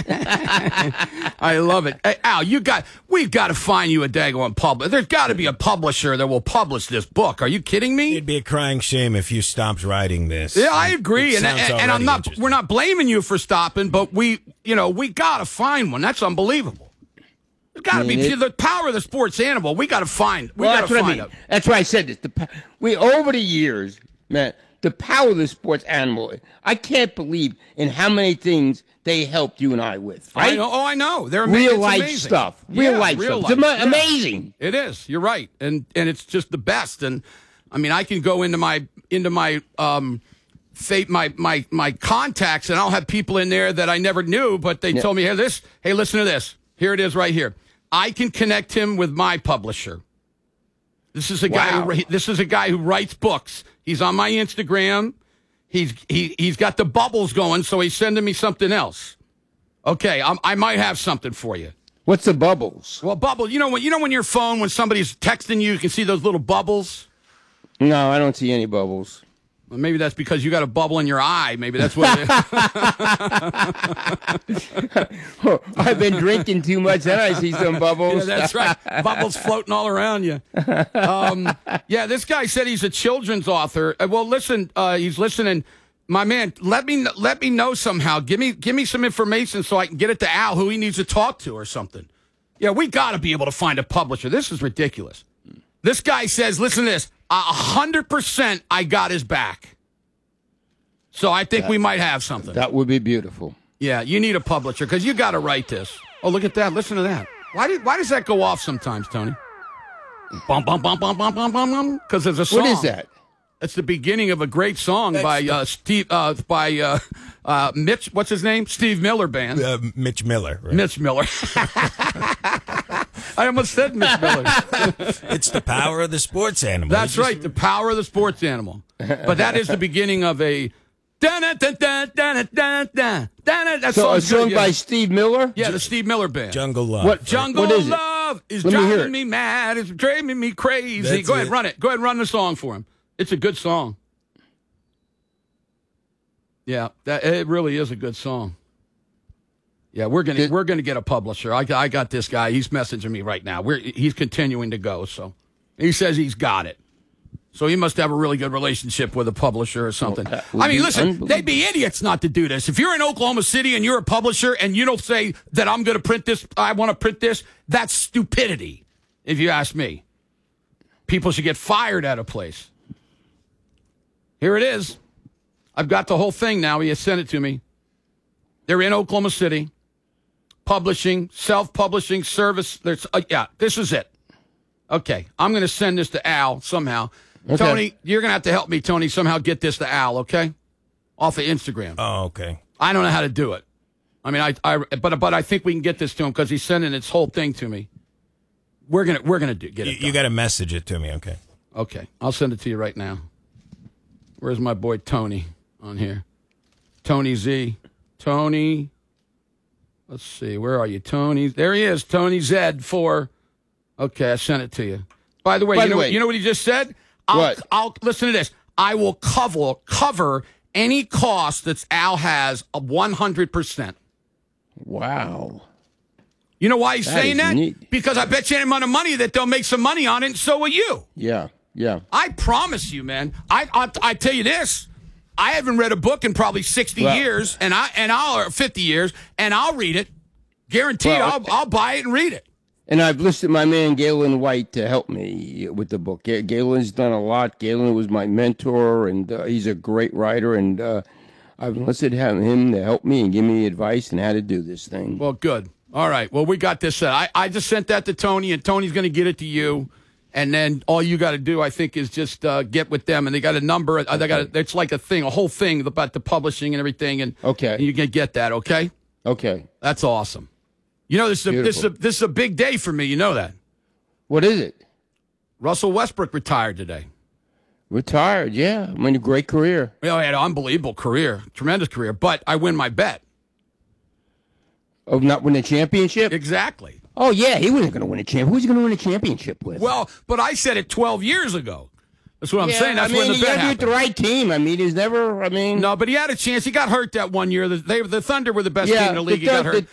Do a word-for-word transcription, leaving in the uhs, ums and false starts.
I love it. Hey, Al, you got we've got to find you a daggone publisher. There's got to be a publisher that will publish this book. Are you kidding me? It'd be a crying shame if you stopped writing this. Yeah, I agree. It And, and, and I'm not. We're not blaming you for stopping, but we, you know, we got to find one. That's unbelievable. There's got to be it, the power of the sports animal. We got to find. We well, got to find I mean. it. That's why I said this. The, we over the years, man, the power of the sports animal. I can't believe in how many things they helped you and I with. Right? I know. Oh, I know. They're real it's life amazing. stuff. Real yeah, life real stuff. Life. It's ama- yeah. amazing. It is. You're right, and and it's just the best. And I mean, I can go into my into my um. Fate, my my my contacts, and I'll have people in there that I never knew, but they yeah. told me, hey, this, hey, listen to this. Here it is, right here. I can connect him with my publisher. This is a guy. Wow. Who, this is a guy who writes books. He's on my Instagram. He's he he's got the bubbles going, so he's sending me something else. Okay, I'm, I might have something for you. What's the bubbles? Well, bubble. You know when you know when your phone, when somebody's texting you, you can see those little bubbles. No, I don't see any bubbles. Well, maybe that's because you got a bubble in your eye. Maybe that's what it is. I've been drinking too much, and I see some bubbles. Yeah, that's right. Bubbles floating all around you. Um, yeah, this guy said he's a children's author. Uh, Well, listen, uh, he's listening. My man, let me let me know somehow. Give me give me some information so I can get it to Al who he needs to talk to or something. Yeah, we got to be able to find a publisher. This is ridiculous. This guy says, listen to this. A hundred percent, I got his back. So I think that, we might have something. That would be beautiful. Yeah, you need a publisher because you got to write this. Oh, look at that! Listen to that. Why do why does that go off sometimes, Tony? Bum bum bum bum bum bum bum bum. Because there's a song. What is that? It's the beginning of a great song That's by uh, Steve uh, by uh, uh, Mitch. What's his name? Steve Miller Band. Uh, Mitch Miller. Right? Mitch Miller. I almost said Mitch Miller. It's the power of the sports animal. That's right, the power of the sports animal. But that is the beginning of a. That's so a song by Steve Miller. Yeah, the Steve Miller Band. Jungle Love. What Jungle what is Love it? is Let me driving me mad. It's driving me crazy. That's Go ahead, it. run it. Go ahead, run the song for him. It's a good song. Yeah, that it really is a good song. Yeah, we're gonna Did, we're gonna get a publisher. I, I got this guy. He's messaging me right now. We're he's continuing to go. So he says he's got it. So he must have a really good relationship with a publisher or something. Well, I mean, listen, they'd be idiots not to do this. If you're in Oklahoma City and you're a publisher and you don't say that I'm going to print this, I want to print this, that's stupidity, if you ask me. People should get fired at a place. Here it is. I've got the whole thing now. He has sent it to me. They're in Oklahoma City. Publishing, self-publishing service. There's, uh, yeah, this is it. Okay, I'm going to send this to Al somehow. Okay. Tony, you're going to have to help me, Tony, somehow get this to Al, okay? Off of Instagram. Oh, okay. I don't know how to do it. I mean, I, I but but I think we can get this to him because he's sending this whole thing to me. We're gonna we're gonna do, get it. You, you got to message it to me, okay? Okay, I'll send it to you right now. Where's my boy Tony on here? Tony Z, Tony. Let's see, where are you, Tony? There he is, Tony Zed four. Okay, I sent it to you. By the way, By you the know way, you know what he just said? I'll, what? I'll listen to this. I will cover cover any cost that Al has of one hundred percent. Wow. You know why he's That saying is that? neat. Because I bet you any amount of money that they'll make some money on it, and so will you. Yeah, yeah. I promise you, man. I I, I tell you this. I haven't read a book in probably sixty Well, years, and I and I'll or fifty years, and I'll read it. Guaranteed, Well, I'll I'll buy it and read it. And I've listed my man Galen White to help me with the book. Ga- Galen's done a lot. Galen was my mentor, and uh, he's a great writer. And uh, I've enlisted him him to help me and give me advice on how to do this thing. Well, good. All right. Well, we got this set. I, I just sent that to Tony, and Tony's going to get it to you. And then all you got to do, I think, is just uh, get with them. And they got a number. Uh, they got a, it's like a thing, a whole thing about the publishing and everything. And, Okay. and you can get that, okay? Okay. That's awesome. You know, this is, a, this, is a, this is a big day for me. You know that. What is it? Russell Westbrook retired today. Retired, yeah. I mean, a great career. Well, he had an unbelievable career, tremendous career. But I win my bet. Of not winning a championship? Exactly. Oh, yeah, he wasn't going to win a championship. Who's he going to win a championship with? Well, but I said it twelve years ago. That's what I'm yeah, saying. That's I mean, when the you bet got to happened. do it the right team. I mean, he's never, I mean. No, but he had a chance. He got hurt that one year. The, they, the Thunder were the best Yeah, team in the league. the, he got the, hurt.